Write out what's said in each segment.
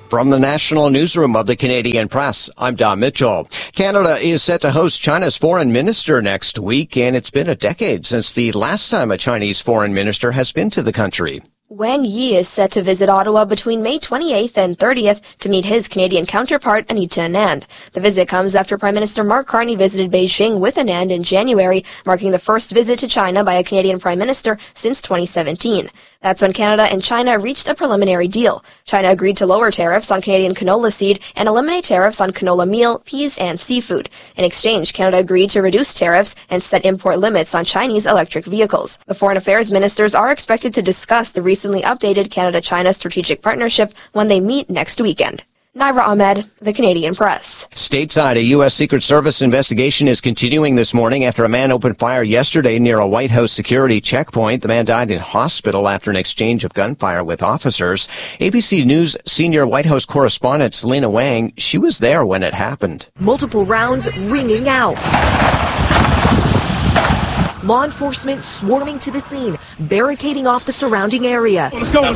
From the National Newsroom of the Canadian Press, I'm Don Mitchell. Canada is set to host China's foreign minister next week, and it's been a decade since the last time a Chinese foreign minister has been to the country. Wang Yi is set to visit Ottawa between May 28th and 30th to meet his Canadian counterpart, Anita Anand. The visit comes after Prime Minister Mark Carney visited Beijing with Anand in January, marking the first visit to China by a Canadian Prime Minister since 2017. That's when Canada and China reached a preliminary deal. China agreed to lower tariffs on Canadian canola seed and eliminate tariffs on canola meal, peas, and seafood. In exchange, Canada agreed to reduce tariffs and set import limits on Chinese electric vehicles. The foreign affairs ministers are expected to discuss the recently updated Canada-China strategic partnership when they meet next weekend. Naira Ahmed, The Canadian Press. Stateside, a U.S. Secret Service investigation is continuing this morning after a man opened fire yesterday near a White House security checkpoint. The man died in hospital after an exchange of gunfire with officers. ABC News senior White House correspondent Selena Wang, she was there when it happened. Multiple rounds ringing out. Law enforcement swarming to the scene, barricading off the surrounding area. Let's go.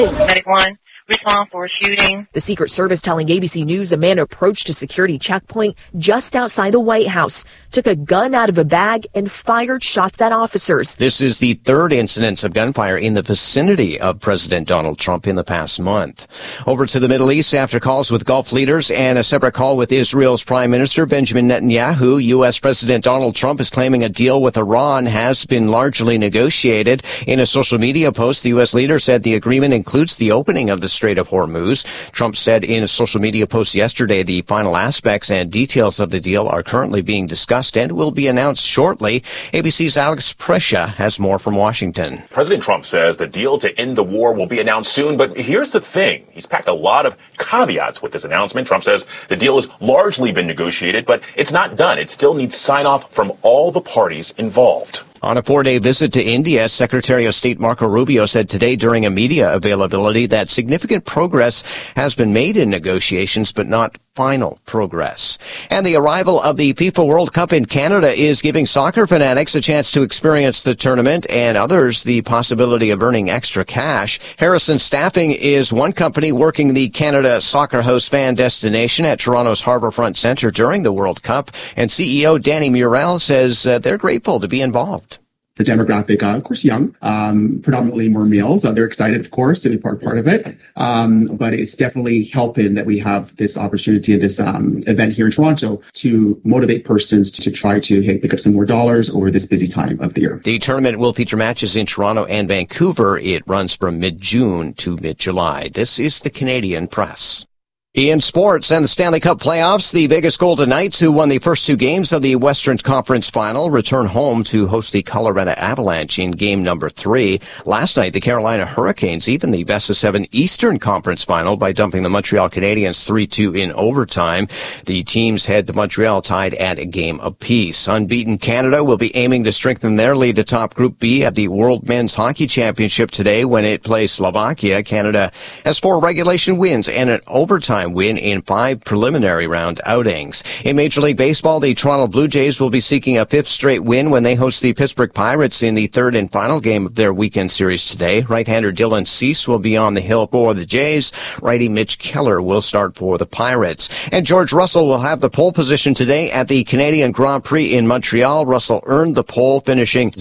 91. Respond for a shooting. The Secret Service telling ABC News a man approached a security checkpoint just outside the White House, took a gun out of a bag, and fired shots at officers. This is the third incidence of gunfire in the vicinity of President Donald Trump in the past month. Over to the Middle East after calls with Gulf leaders and a separate call with Israel's Prime Minister Benjamin Netanyahu. U.S. President Donald Trump is claiming a deal with Iran has been largely negotiated. In a social media post, the U.S. leader said the agreement includes the opening of the Strait of Hormuz. Trump said in a social media post yesterday the final aspects and details of the deal are currently being discussed and will be announced shortly. ABC's Alex Prescia has more from Washington. President Trump says the deal to end the war will be announced soon, but here's the thing. He's packed a lot of caveats with this announcement. Trump says the deal has largely been negotiated, but it's not done. It still needs sign-off from all the parties involved. On a 4-day visit to India, Secretary of State Marco Rubio said today during a media availability that significant progress has been made in negotiations, but not final progress. And the arrival of the FIFA World Cup in Canada is giving soccer fanatics a chance to experience the tournament and others the possibility of earning extra cash. Harrison Staffing is one company working the Canada Soccer House fan destination at Toronto's Harbourfront Centre during the World Cup. And CEO Danny Murrell says they're grateful to be involved. The demographic, of course, young, predominantly more males. They're excited, of course, to be part of it. But it's definitely helping that we have this opportunity and this event here in Toronto to motivate persons to try to pick up some more dollars over this busy time of the year. The tournament will feature matches in Toronto and Vancouver. It runs from mid-June to mid-July. This is the Canadian Press. In sports and the Stanley Cup playoffs, the Vegas Golden Knights, who won the first two games of the Western Conference Final, return home to host the Colorado Avalanche in game number 3. Last night, the Carolina Hurricanes even the best-of-7 Eastern Conference Final by dumping the Montreal Canadiens 3-2 in overtime. The teams head to Montreal tied at a game apiece. Unbeaten Canada will be aiming to strengthen their lead atop Group B at the World Men's Hockey Championship today when it plays Slovakia. Canada has 4 regulation wins and an overtime win in 5 preliminary round outings. In Major League Baseball, the Toronto Blue Jays will be seeking a 5th straight win when they host the Pittsburgh Pirates in the 3rd and final game of their weekend series today. Right-hander Dylan Cease will be on the hill for the Jays. Righty Mitch Keller will start for the Pirates. And George Russell will have the pole position today at the Canadian Grand Prix in Montreal. Russell earned the pole, finishing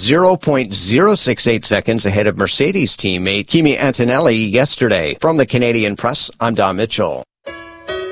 0.068 seconds ahead of Mercedes teammate Kimi Antonelli yesterday. From the Canadian Press, I'm Don Mitchell.